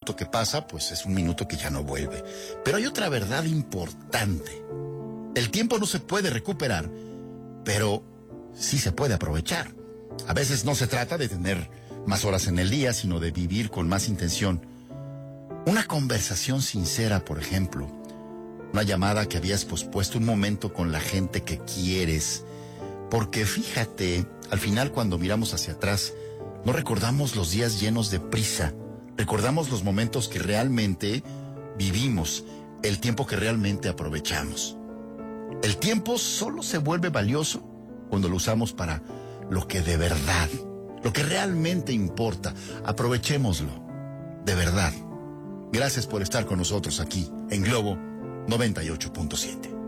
minuto que pasa, pues es un minuto que ya no vuelve. Pero hay otra verdad importante. El tiempo no se puede recuperar, pero sí se puede aprovechar. A veces no se trata de tener más horas en el día, sino de vivir con más intención. Una conversación sincera, por ejemplo. Una llamada que habías pospuesto, un momento con la gente que quieres. Porque fíjate, al final cuando miramos hacia atrás, no recordamos los días llenos de prisa. Recordamos los momentos que realmente vivimos, el tiempo que realmente aprovechamos. El tiempo solo se vuelve valioso cuando lo usamos para lo que de verdad, lo que realmente importa. Aprovechémoslo, de verdad. Gracias por estar con nosotros aquí en Globo 98.7.